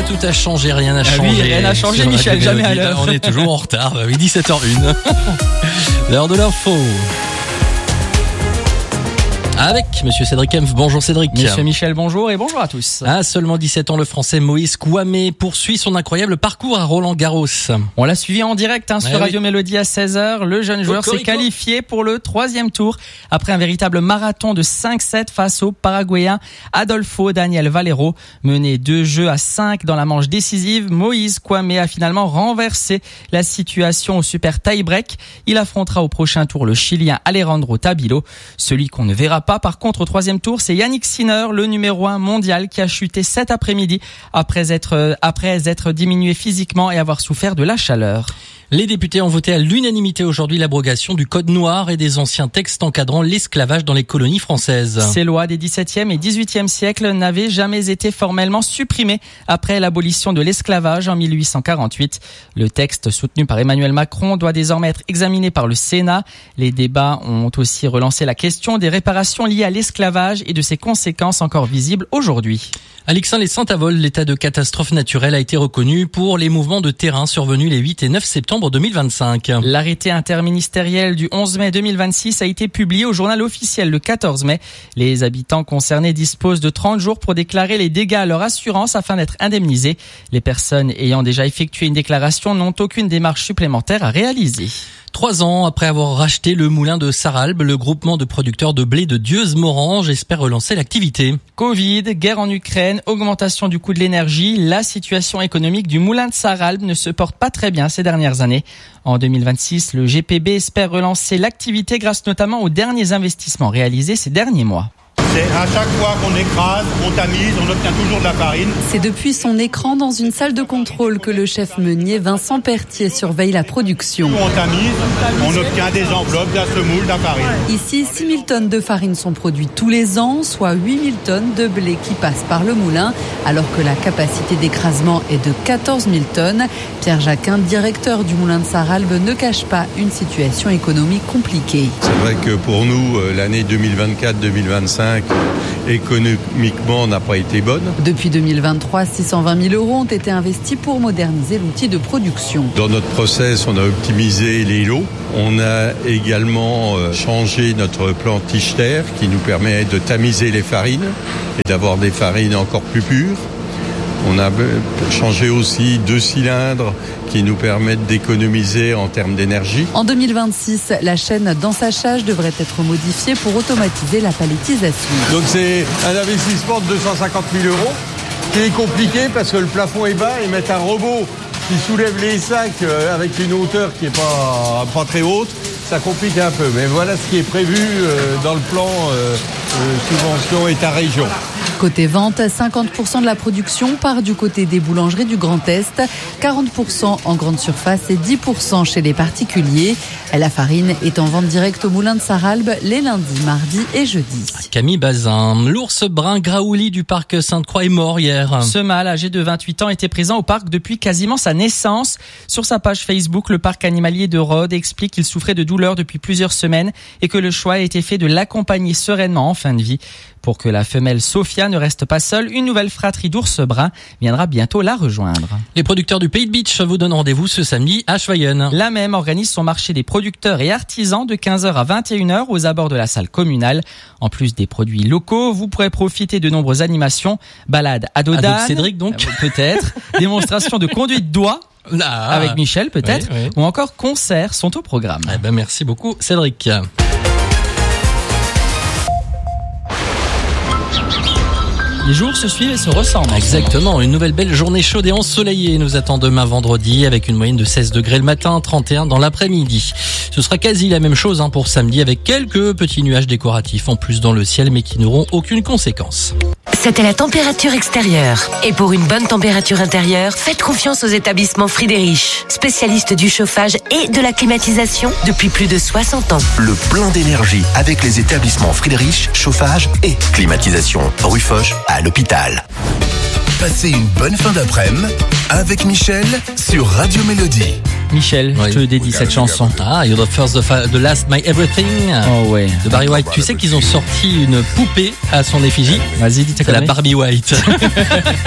tout a changé, rien n'a changé. Oui, rien n'a changé, Michel, jamais à l'heure. On est toujours en retard. Oui, 17h01. L'heure de l'info. Avec Monsieur Cédric Kempf. Bonjour Cédric. Monsieur Michel, bonjour et bonjour à tous. À seulement 17 ans, le Français Moïse Kouamé poursuit son incroyable parcours à Roland-Garros. On l'a suivi en direct sur Radio Mélodie à 16h. Le jeune joueur s'est qualifié pour le 3e tour après un véritable marathon de 5-7 face au Paraguayen Adolfo Daniel Valero. Mené 2-5 dans la manche décisive, Moïse Kouamé a finalement renversé la situation au super tie-break. Il affrontera au prochain tour le Chilien Alejandro Tabilo. Celui qu'on ne verra pas par contre au 3e tour, c'est Yannick Sinner, le numéro 1 mondial qui a chuté cet après-midi après être diminué physiquement et avoir souffert de la chaleur. Les députés ont voté à l'unanimité aujourd'hui l'abrogation du Code noir et des anciens textes encadrant l'esclavage dans les colonies françaises. Ces lois des XVIIe et XVIIIe siècles n'avaient jamais été formellement supprimées après l'abolition de l'esclavage en 1848. Le texte soutenu par Emmanuel Macron doit désormais être examiné par le Sénat. Les débats ont aussi relancé la question des réparations liées à l'esclavage et de ses conséquences encore visibles aujourd'hui. À Lixin-les-Saintes-Avold, l'état de catastrophe naturelle a été reconnu pour les mouvements de terrain survenus les 8 et 9 septembre 2025. L'arrêté interministériel du 11 mai 2026 a été publié au journal officiel le 14 mai. Les habitants concernés disposent de 30 jours pour déclarer les dégâts à leur assurance afin d'être indemnisés. Les personnes ayant déjà effectué une déclaration n'ont aucune démarche supplémentaire à réaliser. 3 ans après avoir racheté le moulin de Sarralbe, le groupement de producteurs de blé de Dieuze-Morange espère relancer l'activité. Covid, guerre en Ukraine, augmentation du coût de l'énergie, la situation économique du moulin de Sarralbe ne se porte pas très bien ces dernières années. En 2026, le GPB espère relancer l'activité grâce notamment aux derniers investissements réalisés ces derniers mois. C'est à chaque fois qu'on écrase, on tamise, on obtient toujours de la farine. C'est depuis son écran dans une salle de contrôle que le chef meunier Vincent Pertier surveille la production. On tamise, on obtient des enveloppes, de la semoule, de la farine. Ici, 6 000 tonnes de farine sont produites tous les ans, soit 8 000 tonnes de blé qui passent par le moulin, alors que la capacité d'écrasement est de 14 000 tonnes. Pierre Jacquin, directeur du moulin de Sarralbe, ne cache pas une situation économique compliquée. C'est vrai que pour nous, l'année 2024-2025, économiquement n'a pas été bonne. Depuis 2023, 620 000 € ont été investis pour moderniser l'outil de production. Dans notre process, on a optimisé les lots. On a également changé notre plan Tichter qui nous permet de tamiser les farines et d'avoir des farines encore plus pures. On a changé aussi 2 cylindres qui nous permettent d'économiser en termes d'énergie. En 2026, la chaîne d'ensachage devrait être modifiée pour automatiser la palettisation. Donc c'est un investissement de 250 000 € qui est compliqué parce que le plafond est bas et mettre un robot qui soulève les sacs avec une hauteur qui n'est pas très haute, ça complique un peu. Mais voilà ce qui est prévu dans le plan subvention État-région. Côté vente, 50% de la production part du côté des boulangeries du Grand Est, 40% en grande surface et 10% chez les particuliers. La farine est en vente directe au moulin de Sarralbe les lundis, mardis et jeudis. Camille Bazin, l'ours brun Graouli du parc Sainte-Croix est mort hier. Ce mâle âgé de 28 ans était présent au parc depuis quasiment sa naissance. Sur sa page Facebook, le parc animalier de Rhodes explique qu'il souffrait de douleurs depuis plusieurs semaines et que le choix a été fait de l'accompagner sereinement en fin de vie. Pour que la femelle Sophia ne reste pas seule, une nouvelle fratrie d'ours bruns viendra bientôt la rejoindre. Les producteurs du Pays de Bitche vous donnent rendez-vous ce samedi à Schweyen. La même organise son marché des producteurs et artisans de 15h à 21h aux abords de la salle communale. En plus des produits locaux, vous pourrez profiter de nombreuses animations, balades à dos d'âne, Cédric donc peut-être, démonstration de conduite doigt. Avec Michel peut-être, oui. Ou encore concerts sont au programme. Merci beaucoup Cédric. Les jours se suivent et se ressemblent. Exactement, une nouvelle belle journée chaude et ensoleillée nous attend demain vendredi avec une moyenne de 16 degrés le matin, 31 dans l'après-midi. Ce sera quasi la même chose pour samedi avec quelques petits nuages décoratifs en plus dans le ciel mais qui n'auront aucune conséquence. C'était la température extérieure. Et pour une bonne température intérieure, faites confiance aux établissements Friedrich, spécialistes du chauffage et de la climatisation depuis plus de 60 ans. Le plein d'énergie avec les établissements Friedrich, chauffage et climatisation. Rue Foch à l'hôpital. Passez une bonne fin d'après-midi avec Michel sur Radio Mélodie. Michel, je te dédie cette chanson. You're the first, the last, my everything. Oh ouais. De Barry White. Tu sais qu'ils ont sorti une poupée à son effigie. Vas-y, dis-toi. C'est la Barbie White.